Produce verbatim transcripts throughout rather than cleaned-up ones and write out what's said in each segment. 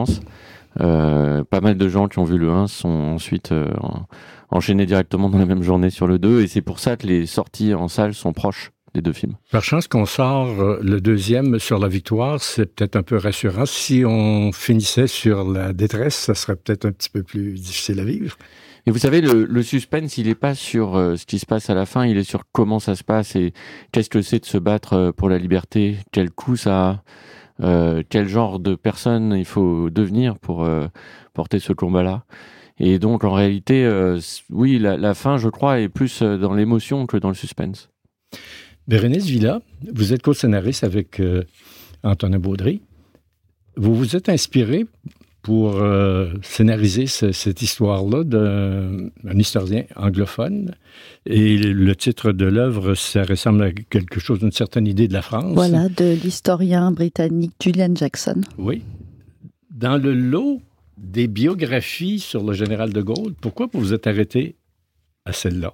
France. Euh, pas mal de gens qui ont vu le un sont ensuite euh, enchaînés directement dans la même journée sur le deux, et c'est pour ça que les sorties en salle sont proches des deux films. Par chance qu'on sort le deuxième sur la victoire, c'est peut-être un peu rassurant. Si on finissait sur la détresse, ça serait peut-être un petit peu plus difficile à vivre. Et vous savez, le, le suspense, il n'est pas sur euh, ce qui se passe à la fin, il est sur comment ça se passe et qu'est-ce que c'est de se battre pour la liberté, quel coût ça a. Euh, quel genre de personne il faut devenir pour euh, porter ce combat-là. Et donc, en réalité, euh, oui, la, la fin, je crois, est plus dans l'émotion que dans le suspense. Bérénice Villa, vous êtes co-scénariste avec euh, Antonin Baudry. Vous vous êtes inspiré pour euh, scénariser ce, cette histoire-là d'un historien anglophone. Et le titre de l'œuvre, ça ressemble à quelque chose d'une certaine idée de la France. Voilà, de l'historien britannique Julian Jackson. Oui. Dans le lot des biographies sur le général de Gaulle, pourquoi vous vous êtes arrêté à celle-là?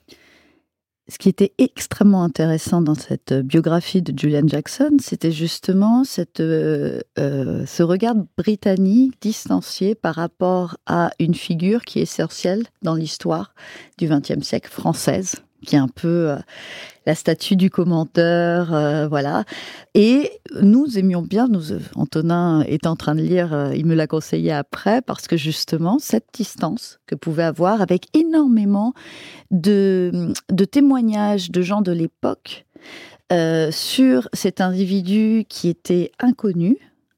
Ce qui était extrêmement intéressant dans cette biographie de Julian Jackson, c'était justement cette, euh, euh, ce regard britannique distancié par rapport à une figure qui est essentielle dans l'histoire du vingtième siècle française, qui est un peu euh, la statue du commandeur, euh, voilà. Et nous aimions bien, nous, Antonin est en train de lire, euh, il me l'a conseillé après, parce que justement, cette distance que pouvait avoir avec énormément de, de témoignages de gens de l'époque euh, sur cet individu qui était inconnu,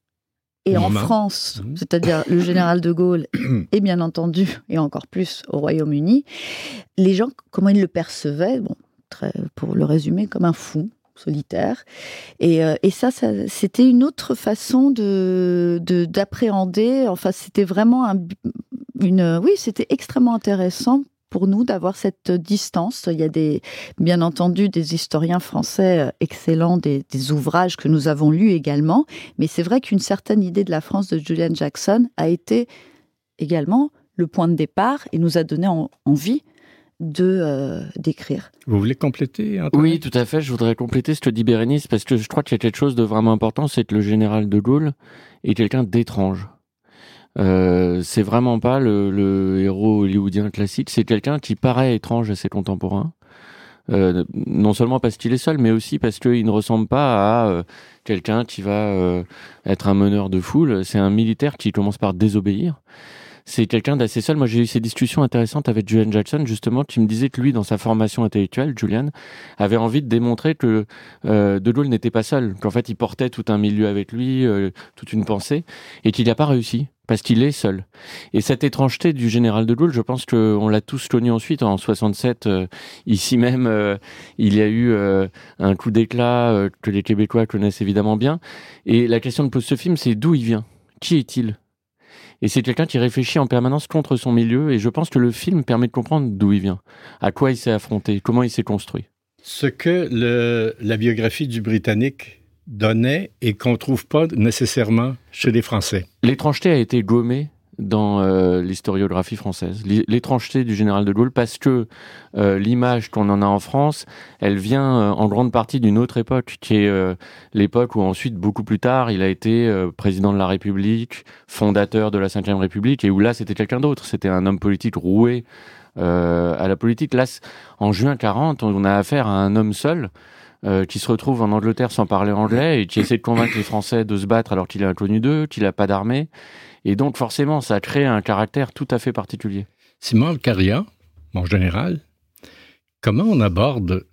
et en France, c'est-à-dire le général de Gaulle, et bien entendu, et encore plus au Royaume-Uni, les gens, comment ils le percevaient, bon, très, pour le résumer, comme un fou solitaire. Et, euh, et ça, ça, c'était une autre façon de, de, d'appréhender, enfin, c'était vraiment un, une... Oui, c'était extrêmement intéressant pour nous d'avoir cette distance. Il y a des, bien entendu des historiens français excellents, des, des ouvrages que nous avons lus également, mais c'est vrai qu'une certaine idée de la France de Julian Jackson a été également le point de départ et nous a donné en, envie de euh, d'écrire. Vous voulez compléter, Antoine? Oui, tout à fait. Je voudrais compléter ce que dit Bérénice, parce que je crois qu'il y a quelque chose de vraiment important, c'est que le général de Gaulle est quelqu'un d'étrange. Euh, c'est vraiment pas le, le héros hollywoodien classique, c'est quelqu'un qui paraît étrange à ses contemporains. Euh, non seulement parce qu'il est seul, mais aussi parce qu'il ne ressemble pas à euh, quelqu'un qui va euh, être un meneur de foule. C'est un militaire qui commence par désobéir. C'est quelqu'un d'assez seul. Moi, j'ai eu ces discussions intéressantes avec Julian Jackson, justement, qui me disait que lui, dans sa formation intellectuelle, Julian, avait envie de démontrer que euh, De Gaulle n'était pas seul, qu'en fait, il portait tout un milieu avec lui, euh, toute une pensée, et qu'il n'y a pas réussi, parce qu'il est seul. Et cette étrangeté du général de Gaulle, je pense qu'on l'a tous connu ensuite, en soixante-sept, euh, ici même, euh, il y a eu euh, un coup d'éclat euh, que les Québécois connaissent évidemment bien. Et la question que pose ce film, c'est d'où il vient? Qui est-il? Et c'est quelqu'un qui réfléchit en permanence contre son milieu, et je pense que le film permet de comprendre d'où il vient, à quoi il s'est affronté, comment il s'est construit. Ce que le, la biographie du Britannique donnait et qu'on ne trouve pas nécessairement chez les Français. L'étrangeté a été gommée dans euh, l'historiographie française. L'étrangeté du général de Gaulle, parce que euh, l'image qu'on en a en France, elle vient euh, en grande partie d'une autre époque, qui est euh, l'époque où ensuite, beaucoup plus tard, il a été euh, président de la République, fondateur de la cinquième République, et où là, c'était quelqu'un d'autre. C'était un homme politique roué euh, à la politique. Là, en juin quarante, on a affaire à un homme seul, Euh, qui se retrouve en Angleterre sans parler anglais et qui essaie de convaincre les Français de se battre alors qu'il est inconnu d'eux, qu'il n'a pas d'armée. Et donc, forcément, ça crée un caractère tout à fait particulier. Simon Alcaria, mon général, comment on aborde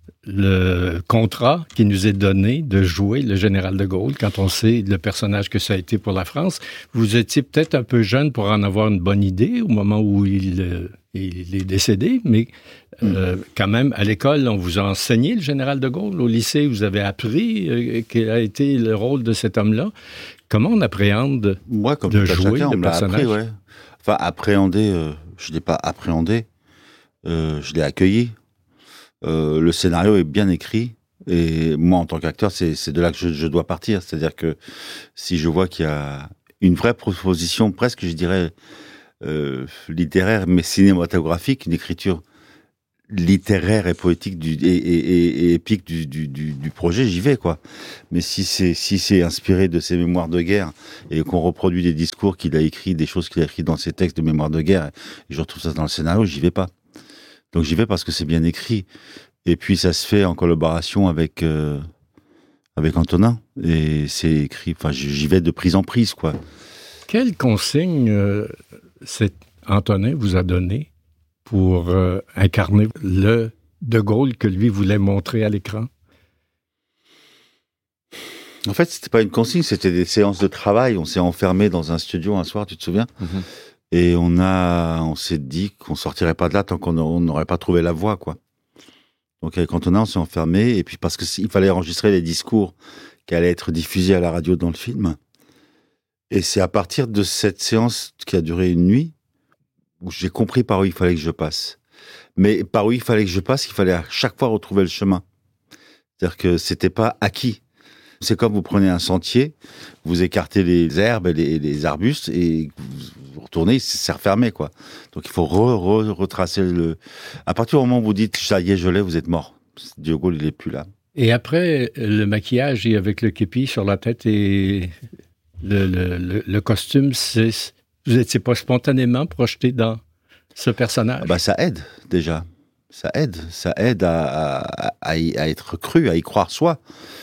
le contrat qui nous est donné de jouer le général de Gaulle quand on sait le personnage que ça a été pour la France? Vous étiez peut-être un peu jeune pour en avoir une bonne idée au moment où il, euh, il est décédé, mais euh, quand même, à l'école, on vous a enseigné le général de Gaulle. Au lycée, vous avez appris euh, quel a été le rôle de cet homme-là. Comment on appréhende Moi, comme de tout jouer chacun, le on me l'a personnage? appris, ouais. Enfin, appréhender, euh, je ne l'ai pas appréhendé, euh, je l'ai accueilli. Euh, le scénario est bien écrit et moi, en tant qu'acteur, c'est, c'est de là que je, je dois partir. C'est-à-dire que si je vois qu'il y a une vraie proposition, presque, je dirais, euh, littéraire, mais cinématographique, une écriture littéraire et poétique du, et, et, et, et épique du, du, du, du projet, j'y vais, quoi. Mais si c'est, si c'est inspiré de ses mémoires de guerre et qu'on reproduit des discours qu'il a écrits, des choses qu'il a écrites dans ses textes de mémoires de guerre, et je retrouve ça dans le scénario, j'y vais pas. Donc j'y vais parce que c'est bien écrit. Et puis ça se fait en collaboration avec, euh, avec Antonin. Et c'est écrit, enfin, j'y vais de prise en prise, quoi. Quelle consigne euh, cet Antonin vous a donné pour euh, incarner le De Gaulle que lui voulait montrer à l'écran? En fait, c'était pas une consigne, c'était des séances de travail. On s'est enfermé dans un studio un soir, tu te souviens? Mm-hmm. Et on a, on s'est dit qu'on sortirait pas de là tant qu'on n'aurait pas trouvé la voie, quoi. Donc avec Antonin, on s'est enfermé, et puis parce que il fallait enregistrer les discours qui allaient être diffusés à la radio dans le film. Et c'est à partir de cette séance qui a duré une nuit où j'ai compris par où il fallait que je passe. Mais par où il fallait que je passe, il fallait à chaque fois retrouver le chemin. C'est-à-dire que c'était pas acquis. C'est comme vous prenez un sentier, vous écartez les herbes et les, les arbustes et vous retournez, c'est refermé, quoi. Donc il faut re, re, retracer le... À partir du moment où vous dites « ça y est, je l'ai », vous êtes mort. De Gaulle, il est plus là. Et après, le maquillage et avec le képi sur la tête et le, le, le, le costume, c'est, vous n'étiez pas spontanément projeté dans ce personnage? Ah bah, ça aide, déjà. Ça aide. Ça aide à, à, à, y, à être cru, à y croire soi.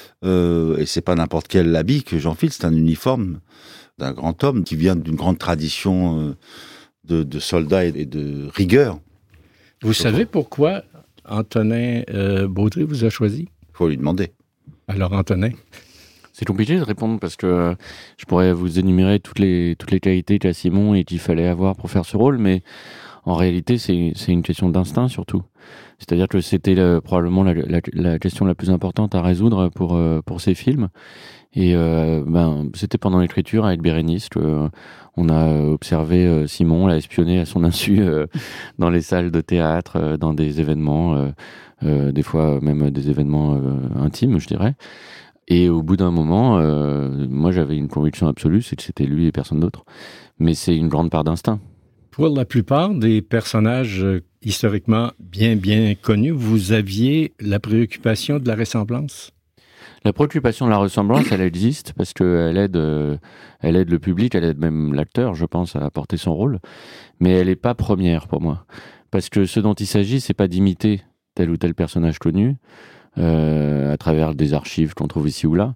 Euh, et c'est pas n'importe quel habit que j'enfile, c'est un uniforme d'un grand homme qui vient d'une grande tradition euh, de, de soldats et de rigueur. Vous savez pourquoi Antonin euh, Baudry vous a choisi? Il faut lui demander. Alors Antonin? C'est compliqué de répondre parce que euh, je pourrais vous énumérer toutes les, toutes les qualités qu'a Simon et qu'il fallait avoir pour faire ce rôle, mais en réalité, c'est, c'est une question d'instinct surtout. C'est-à-dire que c'était le, probablement la, la, la question la plus importante à résoudre pour, euh, pour ces films. Et euh, ben, c'était pendant l'écriture avec Bérénice que euh, on a observé euh, Simon, l'a espionné à son insu euh, dans les salles de théâtre, euh, dans des événements, euh, euh, des fois même des événements euh, intimes, je dirais. Et au bout d'un moment, euh, moi j'avais une conviction absolue, c'est que c'était lui et personne d'autre. Mais c'est une grande part d'instinct. Pour la plupart des personnages euh, historiquement bien, bien connus, vous aviez la préoccupation de la ressemblance? La préoccupation de la ressemblance, elle existe parce qu'elle aide, euh, elle aide le public, elle aide même l'acteur, je pense, à porter son rôle. Mais elle n'est pas première pour moi. Parce que ce dont il s'agit, c'est pas d'imiter tel ou tel personnage connu euh, à travers des archives qu'on trouve ici ou là.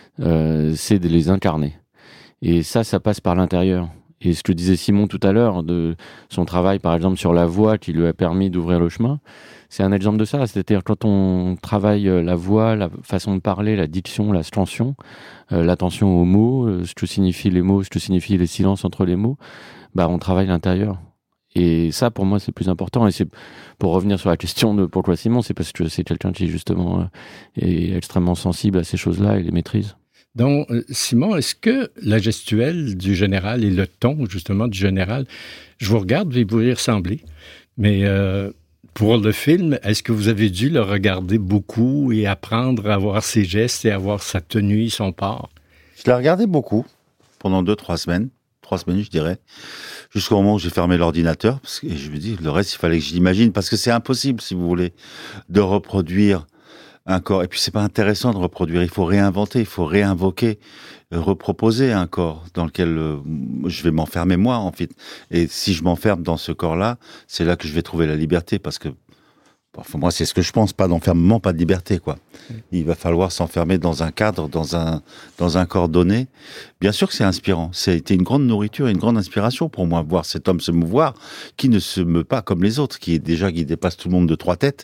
Euh, c'est de les incarner. Et ça, ça passe par l'intérieur. Et ce que disait Simon tout à l'heure, de son travail, par exemple, sur la voix qui lui a permis d'ouvrir le chemin, c'est un exemple de ça. C'est-à-dire quand on travaille la voix, la façon de parler, la diction, la tension, euh, l'attention aux mots, euh, ce que signifient les mots, ce que signifient les silences entre les mots, bah, on travaille l'intérieur. Et ça, pour moi, c'est plus important. Et c'est pour revenir sur la question de pourquoi Simon, c'est parce que c'est quelqu'un qui, justement, euh, est extrêmement sensible à ces choses-là et les maîtrise. Donc, Simon, est-ce que la gestuelle du général et le ton, justement, du général, je vous regarde et vous y ressemblez, mais euh, pour le film, est-ce que vous avez dû le regarder beaucoup et apprendre à voir ses gestes et à voir sa tenue et son port? Je l'ai regardé beaucoup, pendant deux, trois semaines, trois semaines, je dirais, jusqu'au moment où j'ai fermé l'ordinateur, parce que, et je me dis, le reste, il fallait que je l'imagine, parce que c'est impossible, si vous voulez, de reproduire un corps. Et puis, c'est pas intéressant de reproduire. Il faut réinventer, il faut réinvoquer, euh, reproposer un corps dans lequel euh, je vais m'enfermer moi, en fait. Et si je m'enferme dans ce corps-là, c'est là que je vais trouver la liberté, parce que, enfin, moi, c'est ce que je pense, pas d'enfermement, pas de liberté, quoi. Il va falloir s'enfermer dans un cadre, dans un, dans un corps donné. Bien sûr que c'est inspirant. Ça a été une grande nourriture et une grande inspiration pour moi, voir cet homme se mouvoir, qui ne se meut pas comme les autres, qui est déjà, qui dépasse tout le monde de trois têtes.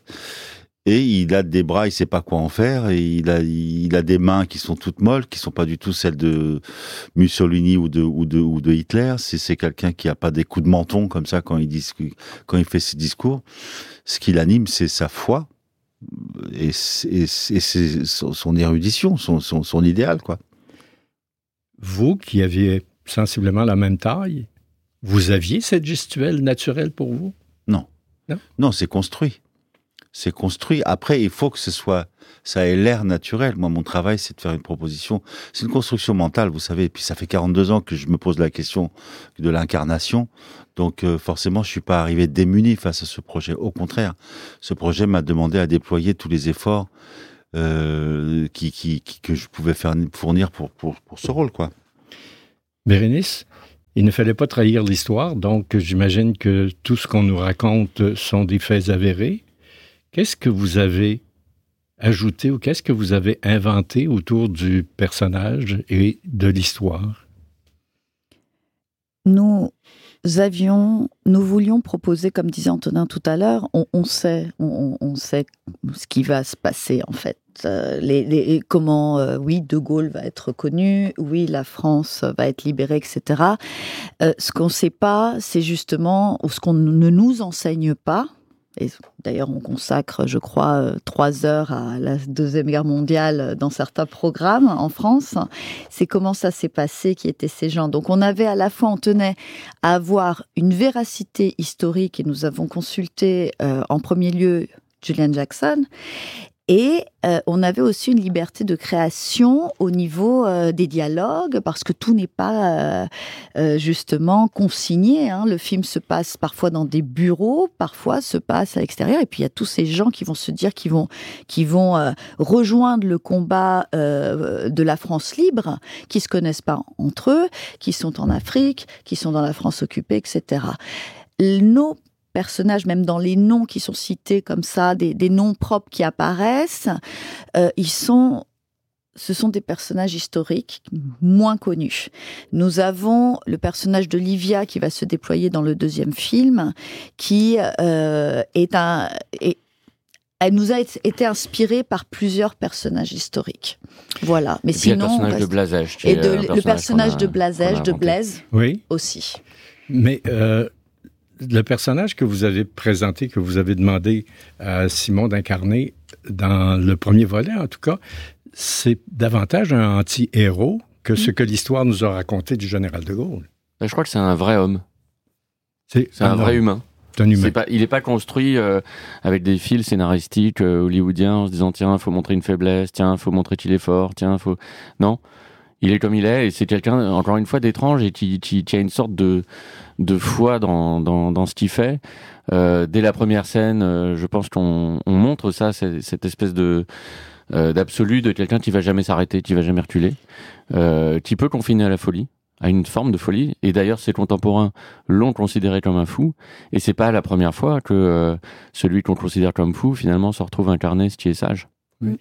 Et il a des bras, il sait pas quoi en faire, et il a, il a des mains qui sont toutes molles, qui sont pas du tout celles de Mussolini ou de, ou de, ou de Hitler. C'est, c'est quelqu'un qui a pas des coups de menton comme ça quand il dit, quand il fait ses discours. Ce qui l'anime, c'est sa foi, et, et, et c'est son érudition, son, son, son idéal, quoi. Vous, qui aviez sensiblement la même taille, vous aviez cette gestuelle naturelle pour vous? Non. Non, non, c'est construit. c'est construit. Après, il faut que ce soit, ça ait l'air naturel. Moi, mon travail, c'est de faire une proposition. C'est une construction mentale, vous savez. Et puis, ça fait quarante-deux ans que je me pose la question de l'incarnation. Donc, euh, forcément, je suis pas arrivé démuni face à ce projet. Au contraire, ce projet m'a demandé à déployer tous les efforts euh, qui, qui, qui, que je pouvais faire fournir pour, pour, pour ce rôle, quoi. Bérénice, il ne fallait pas trahir l'histoire, donc j'imagine que tout ce qu'on nous raconte sont des faits avérés. Qu'est-ce que vous avez ajouté ou qu'est-ce que vous avez inventé autour du personnage et de l'histoire? Nous avions, nous voulions proposer, comme disait Antonin tout à l'heure, on, on sait, on, on sait ce qui va se passer en fait. Euh, les, les, comment, euh, oui, De Gaulle va être reconnu, oui, la France va être libérée, et cetera. Euh, ce qu'on ne sait pas, c'est justement, ou ce qu'on ne nous enseigne pas, et d'ailleurs on consacre, je crois, trois heures à la Deuxième Guerre mondiale dans certains programmes en France, c'est comment ça s'est passé, qui étaient ces gens. Donc on avait à la fois, on tenait à avoir une véracité historique, et nous avons consulté euh, en premier lieu Julian Jackson, et euh, on avait aussi une liberté de création au niveau euh, des dialogues, parce que tout n'est pas euh, euh, justement consigné. Hein. Le film se passe parfois dans des bureaux, parfois se passe à l'extérieur, et puis il y a tous ces gens qui vont se dire qu'ils vont, qui vont euh, rejoindre le combat euh, de la France libre, qui se connaissent pas entre eux, qui sont en Afrique, qui sont dans la France occupée, et cetera. Nos personnages, même dans les noms qui sont cités comme ça, des, des noms propres qui apparaissent, euh, ils sont, ce sont des personnages historiques moins connus. Nous avons le personnage de Livia qui va se déployer dans le deuxième film, qui euh, est un... Est, elle nous a été inspirée par plusieurs personnages historiques. Voilà. Mais et puis sinon, le personnage reste... de Blazège. Et de, le personnage de Blazège, de Blaise, oui. aussi. Mais euh, le personnage que vous avez présenté, que vous avez demandé à Simon d'incarner dans le premier volet, en tout cas, c'est davantage un anti-héros que mmh. ce que l'histoire nous a raconté du général de Gaulle. Je crois que c'est un vrai homme. C'est, c'est un, un vrai homme. humain. C'est un humain. C'est pas, il n'est pas construit euh, avec des fils scénaristiques euh, hollywoodiens en se disant tiens, il faut montrer une faiblesse, tiens, il faut montrer qu'il est fort, tiens, il faut... Non. Il est comme il est, et c'est quelqu'un, encore une fois, d'étrange, et qui, qui, qui a une sorte de, de foi dans, dans, dans ce qu'il fait. Euh, dès la première scène, euh, je pense qu'on on montre ça, cette, cette espèce de, euh, d'absolu de quelqu'un qui va jamais s'arrêter, qui va jamais reculer, euh, qui peut confiner à la folie, à une forme de folie. Et d'ailleurs, ses contemporains l'ont considéré comme un fou, et c'est pas la première fois que euh, celui qu'on considère comme fou, finalement, se retrouve incarné, ce qui est sage. Oui.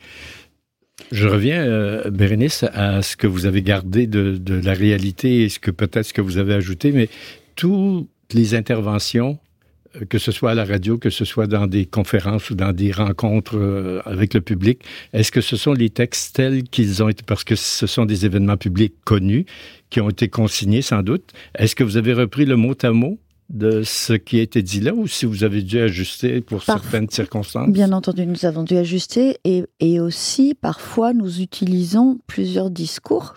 Je reviens, euh, Bérénice, à ce que vous avez gardé de, de la réalité et ce que peut-être ce que vous avez ajouté, mais toutes les interventions, que ce soit à la radio, que ce soit dans des conférences ou dans des rencontres euh, avec le public, est-ce que ce sont les textes tels qu'ils ont été, parce que ce sont des événements publics connus, qui ont été consignés sans doute, est-ce que vous avez repris le mot à mot de ce qui a été dit là, ou si vous avez dû ajuster pour parfois, certaines circonstances? Bien entendu, nous avons dû ajuster, et, et aussi, parfois, nous utilisons plusieurs discours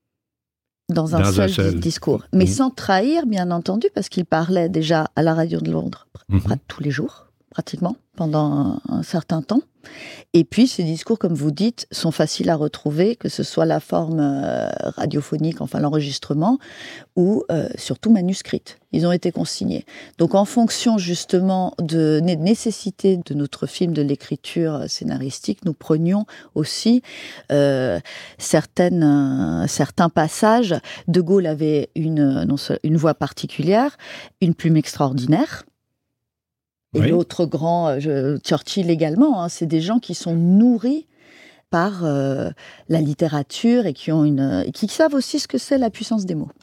dans un, dans seul, un seul discours. Mais mmh. sans trahir, bien entendu, parce qu'il parlait déjà à la radio de Londres mmh. tous les jours, pratiquement, pendant un, un certain temps. Et puis, ces discours, comme vous dites, sont faciles à retrouver, que ce soit la forme euh, radiophonique, enfin l'enregistrement, ou euh, surtout manuscrite. Ils ont été consignés. Donc, en fonction justement de la nécessité de notre film, de l'écriture scénaristique, nous prenions aussi euh, certaines, euh, certains passages. De Gaulle avait une, non, une voix particulière, une plume extraordinaire. Et oui. l'autre grand, je, Churchill également, hein, c'est des gens qui sont nourris par euh, la littérature et qui, ont une, et qui savent aussi ce que c'est la puissance des mots.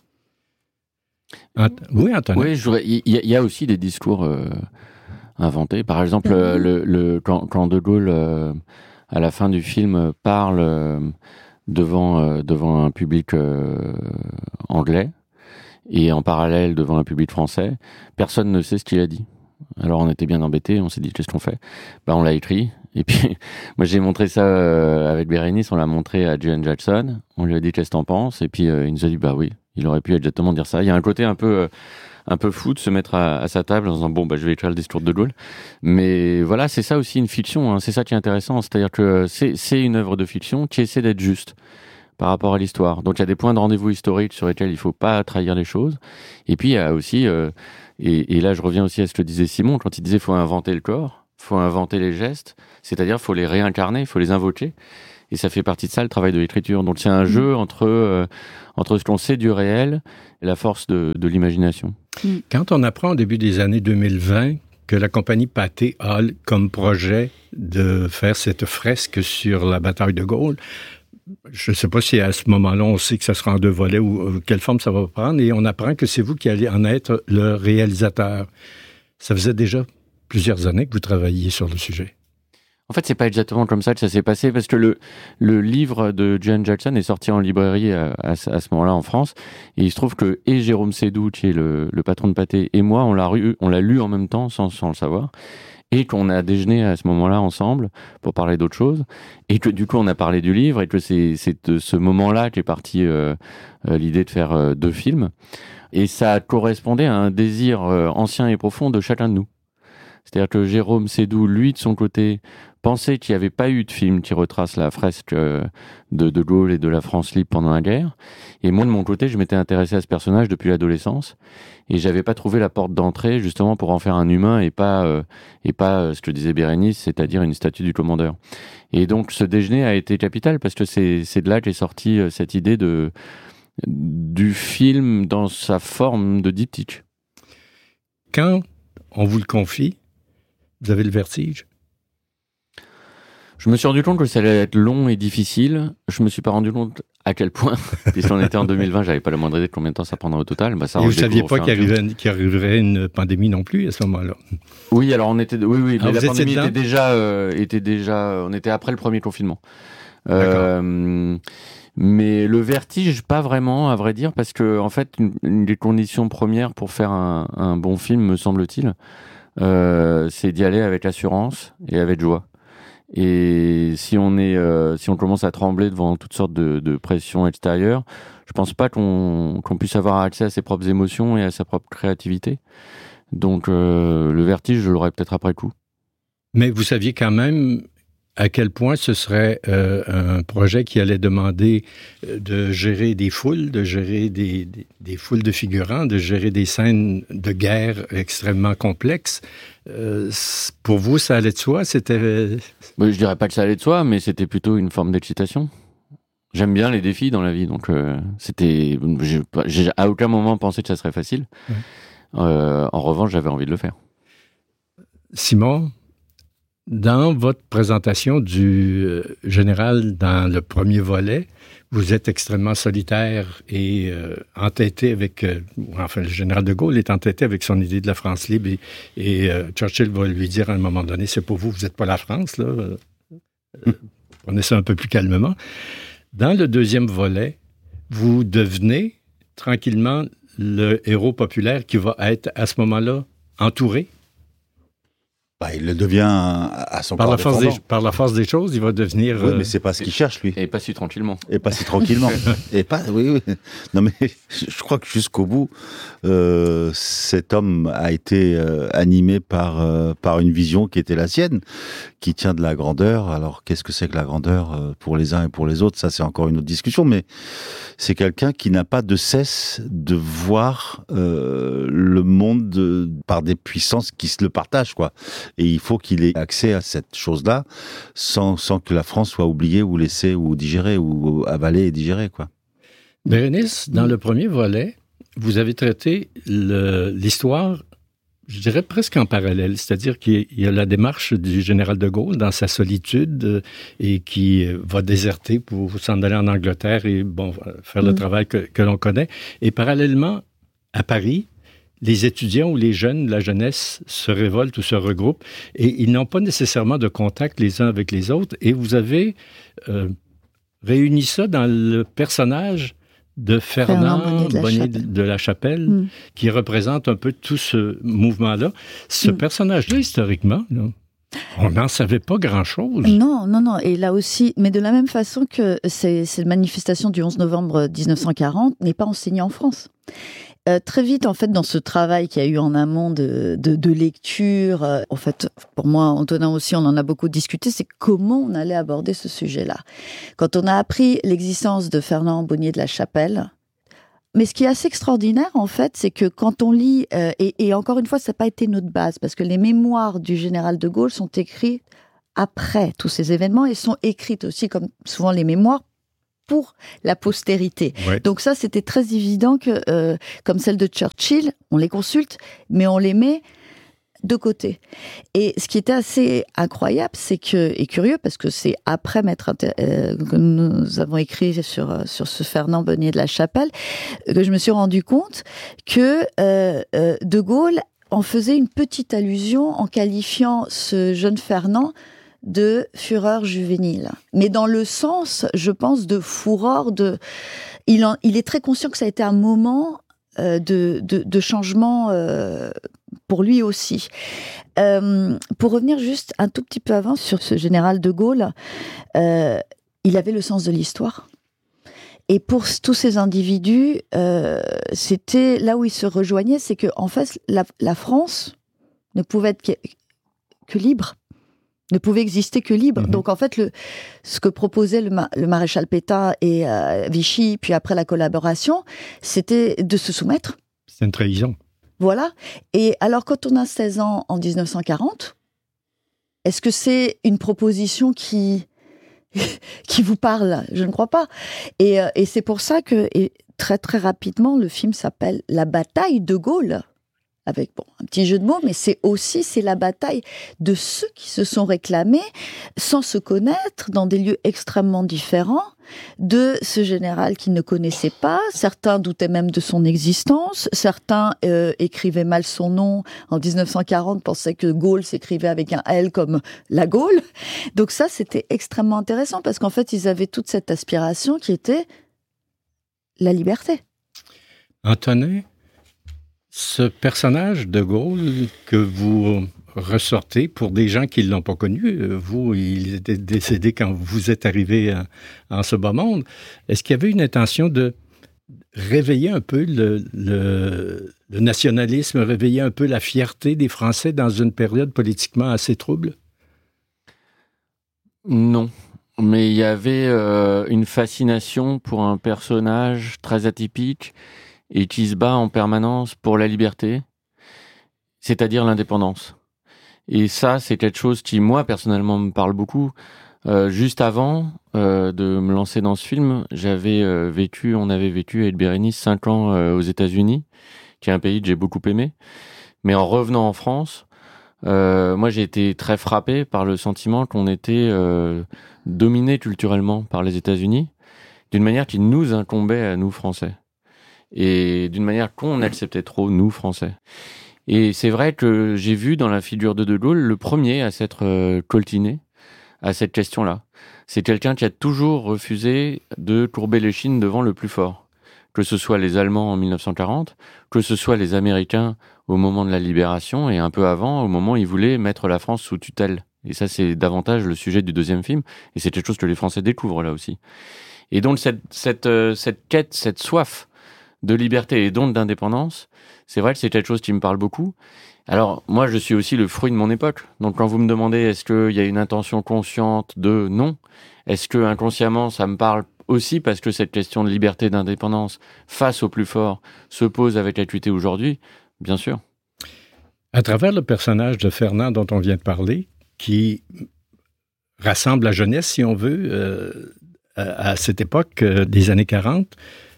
Ant- oui, Antoine. Oui, il y, y a aussi des discours euh, inventés. Par exemple, mmh. le, le, quand, quand De Gaulle, euh, à la fin du film, parle euh, devant, euh, devant un public euh, anglais et en parallèle devant un public français, personne ne sait ce qu'il a dit. Alors on était bien embêtés, on s'est dit qu'est-ce qu'on fait ? Bah on l'a écrit, et puis moi j'ai montré ça euh, avec Bérénice, on l'a montré à Julian Jackson, on lui a dit qu'est-ce que t'en penses, et puis euh, il nous a dit bah oui, il aurait pu exactement dire ça. Il y a un côté un peu, euh, un peu fou de se mettre à, à sa table en disant bon bah je vais écrire le discours de Gaulle. Mais voilà, c'est ça aussi une fiction, hein. C'est ça qui est intéressant, c'est-à-dire que c'est, c'est une œuvre de fiction qui essaie d'être juste par rapport à l'histoire. Donc il y a des points de rendez-vous historiques sur lesquels il faut pas trahir les choses. Et puis il y a aussi, euh, et, et là je reviens aussi à ce que disait Simon quand il disait faut inventer le corps, faut inventer les gestes, c'est-à-dire faut les réincarner, faut les invoquer. Et ça fait partie de ça le travail de l'écriture. Donc c'est un jeu entre euh, entre ce qu'on sait du réel et la force de, de l'imagination. Quand on apprend au début des années deux mille vingt que la compagnie Pathé a comme projet de faire cette fresque sur la bataille de Gaulle, je ne sais pas si à ce moment-là, on sait que ça sera en deux volets ou, ou quelle forme ça va prendre, et on apprend que c'est vous qui allez en être le réalisateur. Ça faisait déjà plusieurs années que vous travailliez sur le sujet. En fait, c'est pas exactement comme ça que ça s'est passé, parce que le, le livre de Julian Jackson est sorti en librairie à, à, à ce moment-là en France, et il se trouve que et Jérôme Sédou, qui est le, le patron de Pathé, et moi, on l'a, lu, on l'a lu en même temps, sans, sans le savoir, et qu'on a déjeuné à ce moment-là ensemble pour parler d'autre chose, et que du coup on a parlé du livre, et que c'est, c'est de ce moment-là qu'est partie euh, euh, l'idée de faire euh, deux films, et ça correspondait à un désir euh, ancien et profond de chacun de nous. C'est-à-dire que Jérôme Sédou, lui, de son côté, pensait qu'il n'y avait pas eu de film qui retrace la fresque euh, de De Gaulle et de la France libre pendant la guerre. Et moi, de mon côté, je m'étais intéressé à ce personnage depuis l'adolescence. Et j'avais pas trouvé la porte d'entrée, justement, pour en faire un humain et pas, euh, et pas euh, ce que disait Bérénice, c'est-à-dire une statue du commandeur. Et donc, ce déjeuner a été capital parce que c'est, c'est de là qu'est sortie euh, cette idée de, du film dans sa forme de diptyque. Quand on vous le confie, vous avez le vertige? Je me suis rendu compte que ça allait être long et difficile. Je me suis pas rendu compte à quel point, puisqu'on était en deux mille vingt, j'avais pas la moindre idée de combien de temps ça prendrait au total. Bah, ça, et vous saviez pas qu'il arriverait, qu'il arriverait une pandémie non plus à ce moment-là? Oui, alors on était, oui, oui, alors mais la pandémie dedans? était déjà, euh, était déjà, on était après le premier confinement. Euh, mais le vertige, pas vraiment, à vrai dire, parce que en fait, une, une des conditions premières pour faire un, un bon film, me semble-t-il, euh, c'est d'y aller avec assurance et avec joie. Et si on est, euh, si on commence à trembler devant toutes sortes de, de pressions extérieures, je pense pas qu'on, qu'on puisse avoir accès à ses propres émotions et à sa propre créativité. Donc euh, le vertige, je l'aurais peut-être après coup. Mais vous saviez quand même à quel point ce serait euh, un projet qui allait demander de gérer des foules, de gérer des, des, des foules de figurants, de gérer des scènes de guerre extrêmement complexes. Euh, pour vous, ça allait de soi? C'était... Je dirais pas que ça allait de soi, mais c'était plutôt une forme d'excitation. J'aime bien les défis dans la vie, donc euh, c'était... J'ai, j'ai à aucun moment pensé que ça serait facile. Ouais. Euh, en revanche, j'avais envie de le faire. Simon, dans votre présentation du euh, général dans le premier volet, vous êtes extrêmement solitaire et euh, entêté avec... Euh, enfin, le général de Gaulle est entêté avec son idée de la France libre et, et euh, Churchill va lui dire à un moment donné, c'est pour vous, vous n'êtes pas la France, là. Euh, prenez ça un peu plus calmement. Dans le deuxième volet, vous devenez tranquillement le héros populaire qui va être à ce moment-là entouré. Bah, il le devient à son par corps la force défendant. des, Par la force des choses, il va devenir... Oui, euh... mais c'est pas ce qu'il cherche, lui. Et pas si tranquillement. Et pas si tranquillement. Et pas... Oui, oui. Non, mais je crois que jusqu'au bout, euh, cet homme a été euh, animé par, euh, par une vision qui était la sienne, qui tient de la grandeur. Alors, qu'est-ce que c'est que la grandeur euh, pour les uns et pour les autres? Ça, c'est encore une autre discussion, mais c'est quelqu'un qui n'a pas de cesse de voir euh, le monde de, par des puissances qui se le partagent, quoi. Et il faut qu'il ait accès à cette chose-là sans, sans que la France soit oubliée ou laissée ou digérée ou avalée et digérée, quoi. Bérénice, dans le premier volet, vous avez traité le, l'histoire, je dirais presque en parallèle, c'est-à-dire qu'il y a la démarche du général de Gaulle dans sa solitude et qui va déserter pour s'en aller en Angleterre et bon, faire le mmh. travail que, que l'on connaît. Et parallèlement, à Paris, les étudiants ou les jeunes, la jeunesse, se révoltent ou se regroupent et ils n'ont pas nécessairement de contact les uns avec les autres. Et vous avez euh, réuni ça dans le personnage de Fernand, Fernand Bonnier de, de la Chapelle, mm. qui représente un peu tout ce mouvement-là. Ce mm. personnage-là, historiquement, là, On n'en savait pas grand-chose. Non, non, non. Et là aussi, mais de la même façon que ces, ces manifestations du onze novembre dix-neuf cent quarante n'est pas enseignée en France. Euh, très vite, en fait, dans ce travail qu'il y a eu en amont de, de, de lecture, euh, en fait, pour moi, Antonin aussi, on en a beaucoup discuté, c'est comment on allait aborder ce sujet-là. Quand on a appris l'existence de Fernand Bonnier de la Chapelle, mais ce qui est assez extraordinaire, en fait, c'est que quand on lit, euh, et, et encore une fois, ça n'a pas été notre base, parce que les mémoires du général de Gaulle sont écrites après tous ces événements et sont écrites aussi, comme souvent les mémoires, pour la postérité. Ouais. Donc ça, c'était très évident que, euh, comme celle de Churchill, on les consulte, mais on les met de côté. Et ce qui était assez incroyable, c'est que, et curieux, parce que c'est après m'être inter- euh, que nous avons écrit sur, sur ce Fernand Bonnier de la Chapelle, que je me suis rendu compte que euh, euh, De Gaulle en faisait une petite allusion en qualifiant ce jeune Fernand de fureur juvénile. Mais dans le sens, je pense, de fureur, de... Il, en, il est très conscient que ça a été un moment euh, de, de, de changement euh, pour lui aussi. Euh, pour revenir juste un tout petit peu avant sur ce général de Gaulle, euh, il avait le sens de l'histoire. Et pour tous ces individus, euh, c'était là où ils se rejoignaient, c'est que en fait, la, la France ne pouvait être que, que libre. Ne pouvait exister que libre. Mmh. Donc en fait, le, ce que proposait le, ma, le maréchal Pétain et euh, Vichy, puis après la collaboration, c'était de se soumettre. C'est une trahison. Voilà. Et alors quand on a seize ans en dix-neuf cent quarante, est-ce que c'est une proposition qui, qui vous parle ? Je ne crois pas. Et, euh, et c'est pour ça que et très très rapidement, le film s'appelle « La bataille de Gaulle ». Avec bon, un petit jeu de mots, mais c'est aussi c'est la bataille de ceux qui se sont réclamés sans se connaître dans des lieux extrêmement différents de ce général qui ne connaissait pas. Certains doutaient même de son existence, certains euh, écrivaient mal son nom en dix-neuf cent quarante, pensaient que Gaulle s'écrivait avec un L comme la Gaule. Donc ça, c'était extrêmement intéressant parce qu'en fait, ils avaient toute cette aspiration qui était la liberté. Antonin, ce personnage de Gaulle que vous ressortez, pour des gens qui ne l'ont pas connu, vous, il était décédé quand vous êtes arrivé en, en ce bas monde, est-ce qu'il y avait une intention de réveiller un peu le, le, le nationalisme, réveiller un peu la fierté des Français dans une période politiquement assez trouble? Non, mais il y avait euh, une fascination pour un personnage très atypique et qui se bat en permanence pour la liberté, c'est-à-dire l'indépendance. Et ça, c'est quelque chose qui, moi, personnellement, me parle beaucoup. Euh, juste avant euh, de me lancer dans ce film, j'avais euh, vécu, on avait vécu avec Bérénice cinq ans euh, aux États-Unis, qui est un pays que j'ai beaucoup aimé. Mais en revenant en France, euh, moi, j'ai été très frappé par le sentiment qu'on était euh, dominé culturellement par les États-Unis, d'une manière qui nous incombait à nous, Français. Et d'une manière qu'on acceptait trop, nous, Français. Et c'est vrai que j'ai vu dans la figure de De Gaulle le premier à s'être euh, coltiné à cette question-là. C'est quelqu'un qui a toujours refusé de courber l'échine devant le plus fort. Que ce soit les Allemands en dix-neuf cent quarante, que ce soit les Américains au moment de la Libération, et un peu avant, au moment où ils voulaient mettre la France sous tutelle. Et ça, c'est davantage le sujet du deuxième film, et c'est quelque chose que les Français découvrent là aussi. Et donc cette, cette, euh, cette quête, cette soif de liberté et donc d'indépendance, c'est vrai que c'est quelque chose qui me parle beaucoup. Alors, moi, je suis aussi le fruit de mon époque. Donc, quand vous me demandez est-ce qu'il y a une intention consciente de non, est-ce que inconsciemment, ça me parle aussi parce que cette question de liberté et d'indépendance face au plus fort se pose avec acuité aujourd'hui, bien sûr. À travers le personnage de Fernand dont on vient de parler, qui rassemble la jeunesse, si on veut, euh, à, à cette époque euh, des années quarante,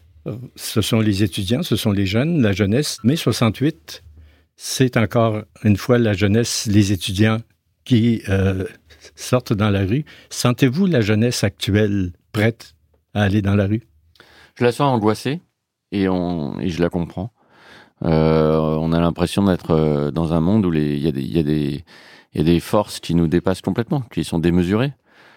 ce sont les étudiants, ce sont les jeunes, la jeunesse. Mai soixante-huit, c'est encore une fois la jeunesse, les étudiants qui euh, sortent dans la rue. Sentez-vous la jeunesse actuelle prête à aller dans la rue? Je la sens angoissée et, on, et je la comprends. Euh, on a l'impression d'être dans un monde où il y, y, y a des forces qui nous dépassent complètement, qui sont démesurées.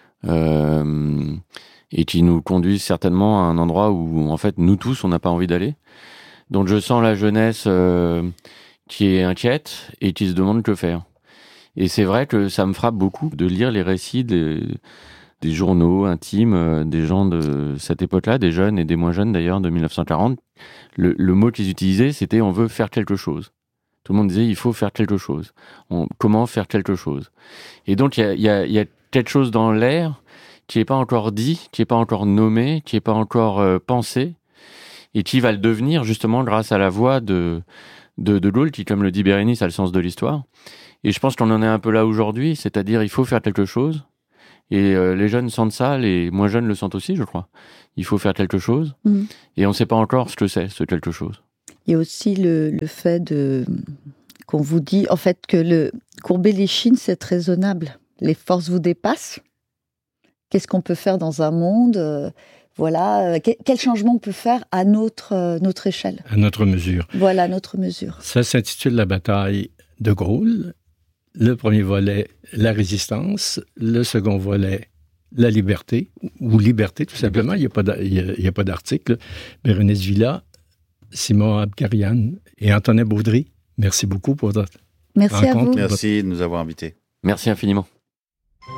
Euh, et qui nous conduisent certainement à un endroit où, en fait, nous tous, on n'a pas envie d'aller. Donc, je sens la jeunesse euh, qui est inquiète et qui se demande que faire. Et c'est vrai que ça me frappe beaucoup de lire les récits des, des journaux intimes, euh, des gens de cette époque-là, des jeunes et des moins jeunes d'ailleurs, de mille neuf cent quarante. Le, le mot qu'ils utilisaient, c'était « on veut faire quelque chose ». Tout le monde disait « il faut faire quelque chose on, ». Comment faire quelque chose? Et donc, il y a, y, a, y a quelque chose dans l'air qui n'est pas encore dit, qui n'est pas encore nommé, qui n'est pas encore euh, pensé, et qui va le devenir justement grâce à la voix de, de, de Gaulle, qui, comme le dit Bérénice, a le sens de l'histoire. Et je pense qu'on en est un peu là aujourd'hui, c'est-à-dire il faut faire quelque chose. Et euh, les jeunes sentent ça, les moins jeunes le sentent aussi, je crois. Il faut faire quelque chose. Mmh. Et on ne sait pas encore ce que c'est, ce quelque chose. Il y a aussi le, le fait de, qu'on vous dit, en fait, que le courber les chines, c'est raisonnable. Les forces vous dépassent. Qu'est-ce qu'on peut faire dans un monde euh, Voilà. Euh, quel, quel changement on peut faire à notre, euh, notre échelle? À notre mesure. Voilà, à notre mesure. Ça s'intitule La bataille de Gaulle. Le premier volet, la résistance. Le second volet, la liberté, ou liberté, tout simplement. Il n'y a, a pas d'article. Bérénice Villa, Simon Abkarian et Antonin Baudry, merci beaucoup pour votre merci rencontre. À vous. Merci de nous avoir invités. Merci infiniment.